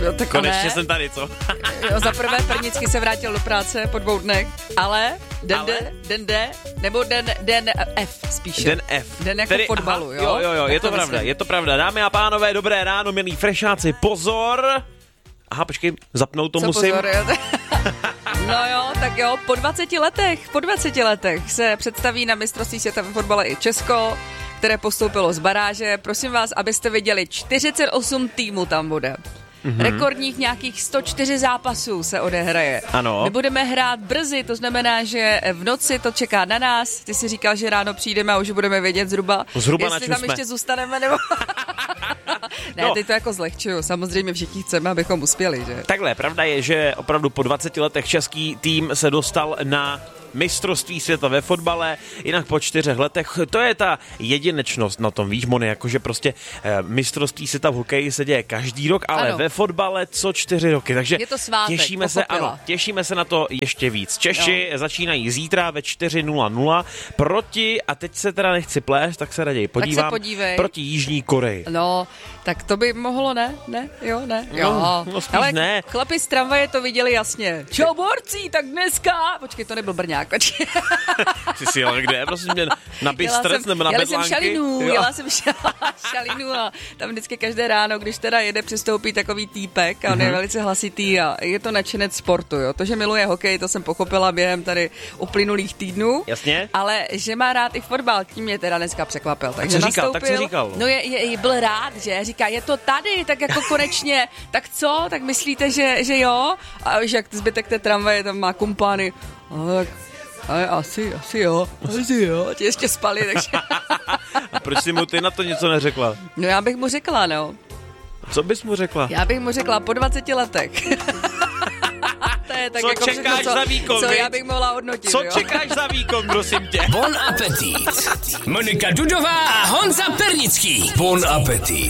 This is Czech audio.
Jo, tak konečně ne. jsem tady, co? Jo, za prvé Pernický se vrátil do práce po 2 dnech, ale den D, nebo den F spíše. Den F. Den jako Tedy, fotbalu, jo, je to pravda, myslím. je to pravda. Dámy a pánové, dobré ráno, milí frešáci, pozor. Aha, počkej, zapnout to Co musím. pozor, jo? No jo, tak jo, po 20 letech se představí na mistrovství světa ve fotbale i Česko, které postoupilo z baráže. Prosím vás, abyste viděli, 48 týmů tam bude. Rekordních nějakých 104 zápasů se odehraje. Ano. My budeme hrát brzy, to znamená, že v noci to čeká na nás. Ty si říkal, že ráno přijdeme a už budeme vědět zhruba na jestli čem tam jsme. ještě zůstaneme, nebo... Ne, No. teď to jako zlehčuju. Samozřejmě všichni chceme, abychom uspěli, že? Takhle, pravda je, že opravdu po 20 letech český tým se dostal na mistrovství světa ve fotbale, jinak po 4 letech, to je ta jedinečnost na tom, víš, Moni, jakože prostě mistrovství světa v hokeji se děje každý rok, ale ano. ve fotbale co 4 roky, takže Je to svátek, těšíme se na to ještě víc. Češi začínají zítra ve 4:00 proti, a teď se teda nechci plést, tak se raději podívám, podívej. proti Jižní Koreji. No, tak to by mohlo, ne? Jo. No, spíš ale ne. chlapi z tramvaje to viděli jasně. Čau, borci, tak dneska... Počkej, to nebyl Brňák, počkej. Jsi jela kde, prosím tě, na Bystrec nebo na Jela jsem Bedlánky? Jela jsem Šalinu a tam vždycky každé ráno, když teda jede, přistoupí takový týpek a on je velice hlasitý a je to nadšenec sportu, jo. To, že miluje hokej, to jsem pochopila během tady uplynulých týdnů. Jasně. Ale že má rád i fotbal, tím mě teda dneska překvapil. Takže co říkal? nastoupil, Tak co říkal? No je byl rád, že říká, je to tady, tak jako konečně, tak co, tak myslíte, že jo? A že jak zbytek té tramvaje tam má kumpány, ale asi jo, ti ještě spali, takže... A proč jsi mu ty na to něco neřekla? No já bych mu řekla, no. Co bys mu řekla? Já bych mu řekla po 20 letech. To je tak Co jako čekáš všechno, za výkon, co viď? já bych mohla hodnotit, Co jo? čekáš za výkon, prosím tě? Bon appetit. Monika Dudová a Honza Pernický. Bon appetit.